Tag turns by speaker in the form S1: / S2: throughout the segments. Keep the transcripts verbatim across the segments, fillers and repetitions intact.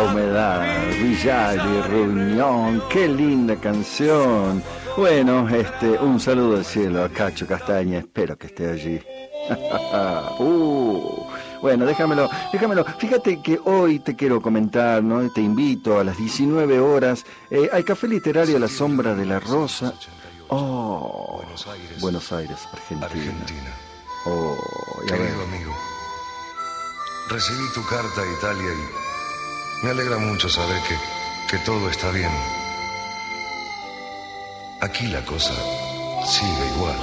S1: la humedad, Villal y Ruñón, qué linda canción. Bueno, este, un saludo al cielo a Cacho Castaña, espero que esté allí. uh, bueno, déjamelo, déjamelo. Fíjate que hoy te quiero comentar, ¿no? Te invito a las diecinueve horas eh, al Café Literario La Sombra de la Rosa. Oh, Buenos Aires, Buenos Aires, Argentina.
S2: Argentina.
S1: Oh, ya
S2: Querido
S1: ves.
S2: amigo, recibí tu carta a Italia y me alegra mucho saber que, que todo está bien. Aquí la cosa sigue igual.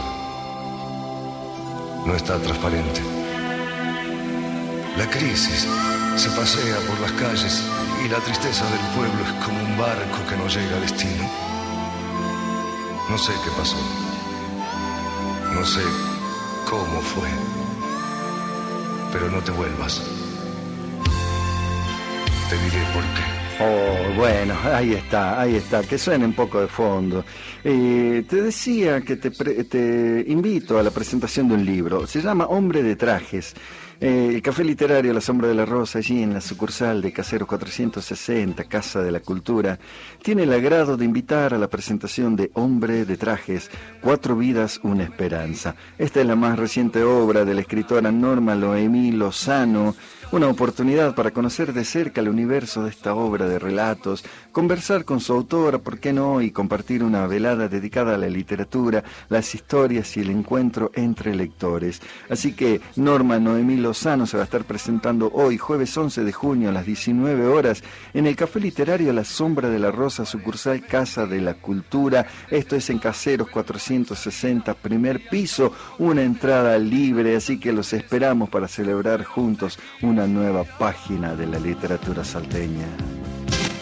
S2: No está transparente. La crisis se pasea por las calles y la tristeza del pueblo es como un barco que no llega a destino. No sé qué pasó. No sé cómo fue. Pero no te vuelvas. Te diré por qué.
S1: Oh, bueno, ahí está, ahí está, que suene un poco de fondo. Eh, te decía que te, pre- te invito a la presentación de un libro, se llama Hombre de Trajes. Eh, el Café Literario La Sombra de la Rosa, allí en la sucursal de Caseros cuatrocientos sesenta, Casa de la Cultura, tiene el agrado de invitar a la presentación de Hombre de Trajes, Cuatro Vidas, Una Esperanza. Esta es la más reciente obra de la escritora Norma Noemí Lozano, una oportunidad para conocer de cerca el universo de esta obra de relatos, conversar con su autora, ¿por qué no?, y compartir una velada dedicada a la literatura, las historias y el encuentro entre lectores. Así que Norma Noemí Lozano se va a estar presentando hoy, jueves once de junio a las diecinueve horas, en el Café Literario La Sombra de la Rosa, sucursal Casa de la Cultura. Esto es en Caseros cuatrocientos sesenta, primer piso, una entrada libre, así que los esperamos para celebrar juntos una nueva página de la literatura salteña.